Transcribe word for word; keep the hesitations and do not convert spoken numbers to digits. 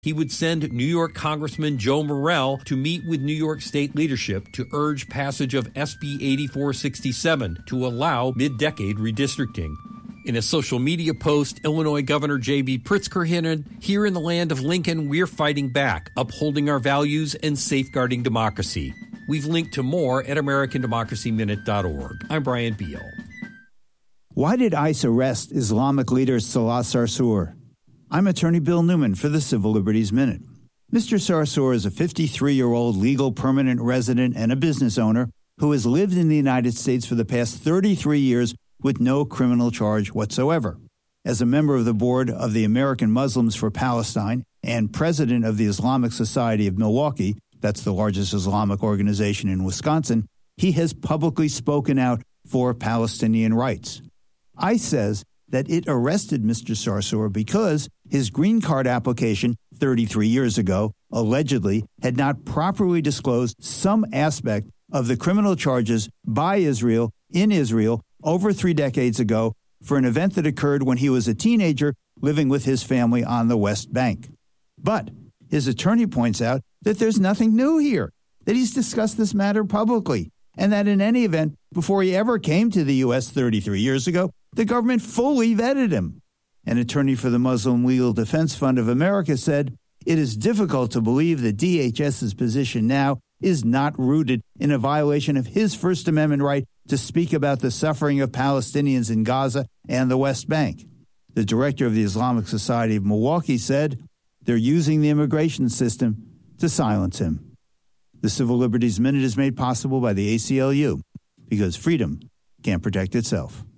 He would send New York Congressman Joe Morrell to meet with New York State leadership to urge passage of S B eighty-four sixty-seven to allow mid-decade redistricting. In a social media post, Illinois Governor J B Pritzker hinted, "Here in the land of Lincoln, we're fighting back, upholding our values and safeguarding democracy." We've linked to more at American Democracy Minute dot org. I'm Brian Beal. Why did ICE arrest Islamic leader Salah Sarsour? I'm attorney Bill Newman for the Civil Liberties Minute. Mister Sarsour is a fifty-three-year-old legal permanent resident and a business owner who has lived in the United States for the past thirty-three years with no criminal charge whatsoever. As a member of the board of the American Muslims for Palestine and president of the Islamic Society of Milwaukee, that's the largest Islamic organization in Wisconsin, he has publicly spoken out for Palestinian rights. ICE says that it arrested Mister Sarsour because his green card application thirty-three years ago allegedly had not properly disclosed some aspect of the criminal charges by Israel in Israel over three decades ago for an event that occurred when he was a teenager living with his family on the West Bank. But his attorney points out that there's nothing new here, that he's discussed this matter publicly, and that in any event, before he ever came to the U S thirty-three years ago, the government fully vetted him. An attorney for the Muslim Legal Defense Fund of America said, "It is difficult to believe that DHS's position now is not rooted in a violation of his First Amendment right to speak about the suffering of Palestinians in Gaza and the West Bank." The director of the Islamic Society of Milwaukee said, "They're using the immigration system to silence him." The Civil Liberties Minute is made possible by the A C L U, because freedom can't protect itself.